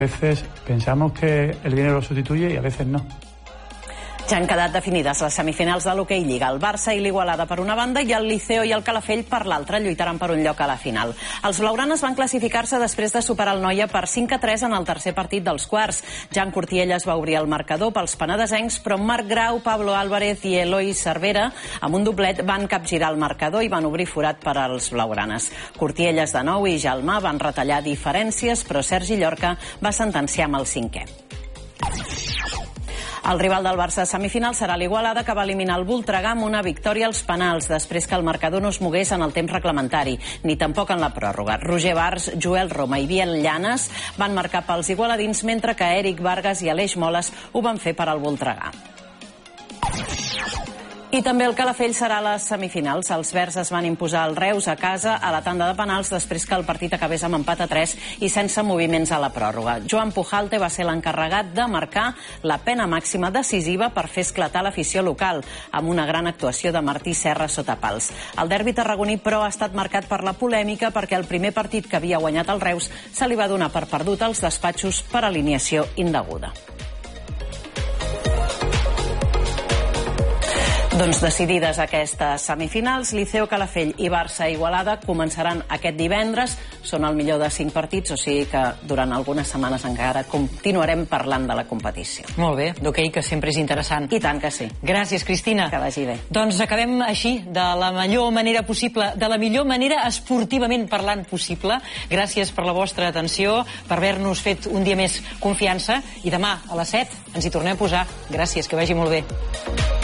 A veces pensamos que el dinero lo sustituye y a veces no. Ja han quedat definides les semifinals de l'Hockey Lliga. El Barça i l'Igualada per una banda i el Liceo i el Calafell per l'altra lluitaran per un lloc a la final. Els blaugranes van classificar-se després de superar el Noia per 5-3 en el tercer partit dels quarts. Jan Cortielles va obrir el marcador pels penedesencs, però Marc Grau, Pablo Álvarez i Eloi Cervera, amb un doblet, van capgirar el marcador i van obrir forat per als blaugranes. Cortielles de nou i Jalmà van retallar diferències, però Sergi Llorca va sentenciar amb el cinquè. El rival del Barça a semifinal serà l'Igualada, que va eliminar el Voltregà amb una victòria als penals després que el marcador no es mogués en el temps reglamentari, ni tampoc en la pròrroga. Roger Bars, Joel Roma i Biel Llanes van marcar pels igualadins, mentre que Eric Vargas i Aleix Moles ho van fer per al Voltregà. I també el Calafell serà a les semifinals. Els verds es van imposar el Reus a casa a la tanda de penals després que el partit acabés amb empat a 3 i sense moviments a la pròrroga. Joan Pujalte va ser l'encarregat de marcar la pena màxima decisiva per fer esclatar l'afició local, amb una gran actuació de Martí Serra sota pals. El derbi tarragoní, però, ha estat marcat per la polèmica perquè el primer partit que havia guanyat el Reus se li va donar per perdut als despatxos per alineació indeguda. Doncs decidides aquestes semifinals, Liceo, Calafell i Barça Igualada començaran aquest divendres. Són el millor de 5 partits, o sigui que durant algunes setmanes encara continuarem parlant de la competició. Molt bé, d'hoquei, que sempre és interessant. I tant que sí. Gràcies, Cristina. Que vagi bé. Doncs acabem així, de la millor manera possible, de la millor manera esportivament parlant possible. Gràcies per la vostra atenció, per haver-nos fet un dia més confiança, i demà a les 7 ens hi tornem a posar. Gràcies, que vagi molt bé.